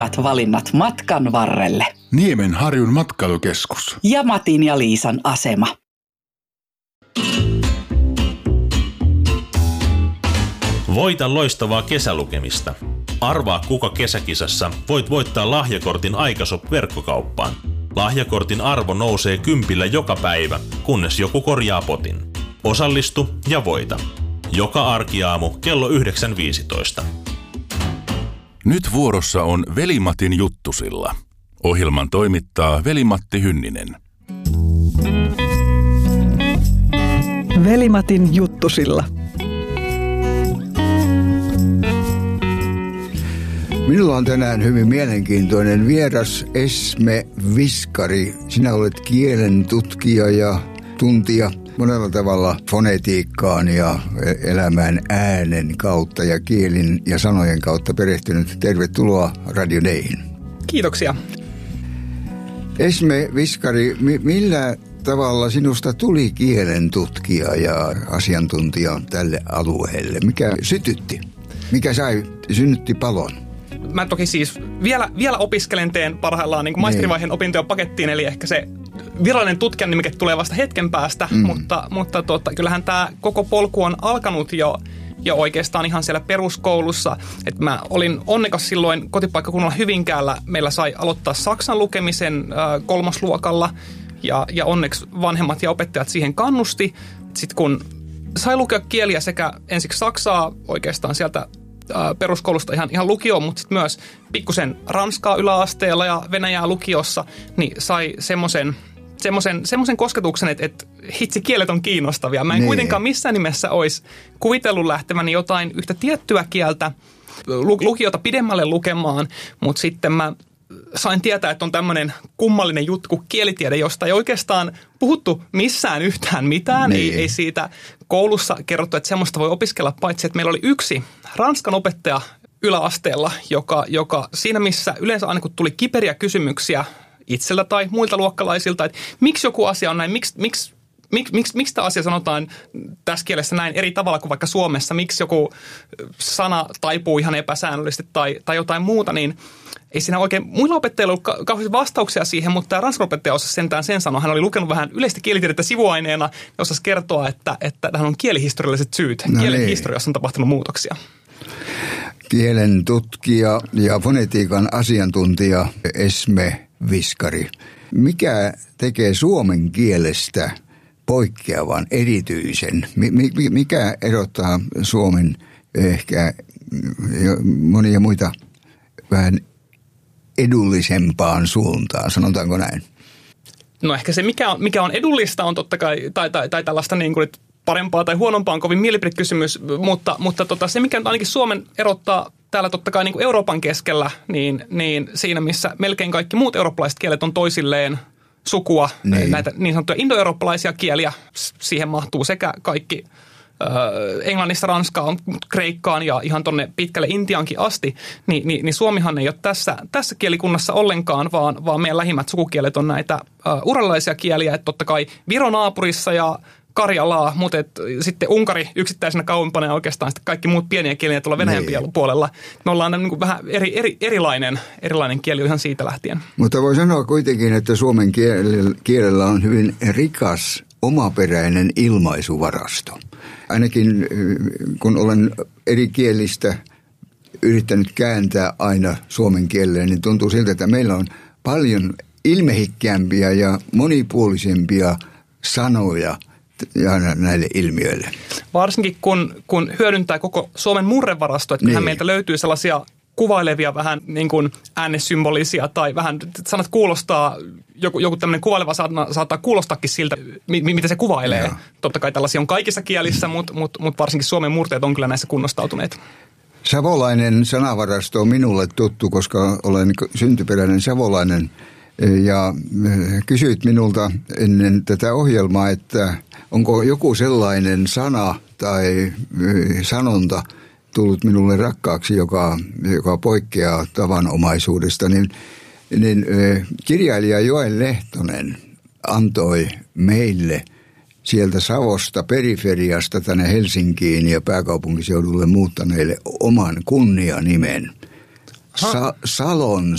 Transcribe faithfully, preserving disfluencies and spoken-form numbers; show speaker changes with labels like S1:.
S1: valinnat matkan varrelle.
S2: Niemen Harjun matkailukeskus.
S1: Ja Matin ja Liisan asema.
S3: Voita loistavaa kesälukemista. Arvaa kuka kesäkisassa voit voittaa lahjakortin Aikashop-verkkokauppaan. Lahjakortin arvo nousee kympillä joka päivä, kunnes joku korjaa potin. Osallistu ja voita. Joka arkiaamu kello yhdeksän viisitoista.
S2: Nyt vuorossa on Veli-Matin juttusilla. Ohjelman toimittaa Veli-Matti Hynninen.
S4: Veli-Matin juttusilla.
S5: Minulla on tänään hyvin mielenkiintoinen vieras, Esme Viskari. Sinä olet kielen tutkija ja tuntija monella tavalla fonetiikkaan ja elämään äänen kautta ja kielin ja sanojen kautta perehtynyt. Tervetuloa Radio Dayhin.
S6: Kiitoksia.
S5: Esme Viskari, millä tavalla sinusta tuli kielen tutkija ja asiantuntija tälle alueelle? Mikä sytytti? Mikä sai, synnytti palon?
S6: Mä toki siis vielä, vielä opiskelen, teen parhaillaan niin kuin maisterivaiheen opintoja pakettiin, eli ehkä se virallinen tutkijan nimike tulee vasta hetken päästä, mm. mutta, mutta tota, kyllähän tämä koko polku on alkanut jo, jo oikeastaan ihan siellä peruskoulussa. Et mä olin onnekas silloin kotipaikkakunnalla Hyvinkäällä, meillä sai aloittaa saksan lukemisen äh, kolmosluokalla, ja, ja onneksi vanhemmat ja opettajat siihen kannusti. Sitten kun sai lukea kieliä sekä ensiksi saksaa oikeastaan sieltä peruskoulusta ihan, ihan lukioon, mutta sitten myös pikkusen ranskaa yläasteella ja venäjää lukiossa, niin sai semmoisen semmoisen semmoisen kosketuksen, että, että hitsi, kielet on kiinnostavia. Mä en niin. kuitenkaan missään nimessä olisi kuvitellut lähteväni jotain yhtä tiettyä kieltä lukiota pidemmälle lukemaan, mutta sitten mä sain tietää, että on tämmöinen kummallinen juttu kuin kielitiede, josta ei oikeastaan puhuttu missään yhtään mitään. Niin. Ei, ei siitä koulussa kerrottu, että semmoista voi opiskella, paitsi että meillä oli yksi ranskan opettaja yläasteella, joka, joka siinä missä yleensä aina kun tuli kiperiä kysymyksiä itsellä tai muilta luokkalaisilta, että miksi joku asia on näin, miksi, miksi, miksi, miksi, miksi tämä asia sanotaan tässä kielessä näin eri tavalla kuin vaikka Suomessa, miksi joku sana taipuu ihan epäsäännöllisesti tai, tai jotain muuta, niin ei siinä oikein muilla opettajilla ollut kauheasti vastauksia siihen, mutta tämä ranskan opettaja osasi sentään sen sanoa. Hän oli lukenut vähän yleistä kielitiedettä sivuaineena ja osasi kertoa, että, että tähän on kielihistorialliset syyt. No kielen niin. historiassa on tapahtunut muutoksia.
S5: Kielen tutkija ja fonetiikan asiantuntija Esme Viskari. Mikä tekee suomen kielestä poikkeavan, erityisen? Mikä erottaa suomen ehkä monia muita vähän edullisempaan suuntaan, sanotaanko näin?
S6: No ehkä se, mikä on, mikä on edullista, on totta kai, tai, tai, tai tällaista niin kuin parempaa tai huonompaa on kovin mielipidekysymys, mutta, mutta tota, se, mikä ainakin Suomen erottaa täällä totta kai niin kuin Euroopan keskellä, niin, niin siinä, missä melkein kaikki muut eurooppalaiset kielet on toisilleen sukua, niin. näitä niin sanottuja indoeurooppalaisia kieliä, siihen mahtuu sekä kaikki Englannista Ranskaan, Kreikkaan ja ihan tonne pitkälle Intiankin asti, niin, niin, niin Suomihan ei ole tässä, tässä kielikunnassa ollenkaan, vaan, vaan meidän lähimmät sukukielet on näitä uh, uralilaisia kieliä, että totta kai Viro naapurissa ja Karjalaa, mutta et, sitten Unkari yksittäisenä kauempana ja oikeastaan sitten kaikki muut pieniä kieliä tuolla Venäjän niin. puolella. Me ollaan niin kuin vähän eri, eri, erilainen, erilainen kieli ihan siitä lähtien.
S5: Mutta voi sanoa kuitenkin, että suomen kielellä, kielellä on hyvin rikas omaperäinen ilmaisuvarasto. Ainakin kun olen eri kielistä yrittänyt kääntää aina suomen kieleen, niin tuntuu siltä, että meillä on paljon ilmehikkäämpiä ja monipuolisempia sanoja näille ilmiöille.
S6: Varsinkin kun, kun hyödyntää koko Suomen murrevarasto, että niin. meiltä löytyy sellaisia kuvailevia vähän niin kuin äänesymbolisia tai vähän sanat kuulostaa, joku, joku tämmöinen kuvaileva saattaa, saattaa kuulostaakin siltä, mi, mitä se kuvailee. Ja. Totta kai tällaisia on kaikissa kielissä, mutta mut, mut varsinkin Suomen murteet on kyllä näissä kunnostautuneet.
S5: Savolainen sanavarasto on minulle tuttu, koska olen syntyperäinen savolainen. Ja kysyit minulta ennen tätä ohjelmaa, että onko joku sellainen sana tai sanonta tullut minulle rakkaaksi, joka, joka poikkeaa tavanomaisuudesta, niin, niin kirjailija Joel Lehtonen antoi meille sieltä Savosta, periferiasta tänne Helsinkiin ja pääkaupunkiseudulle muuttaneille oman kunnianimen. Sa- Salon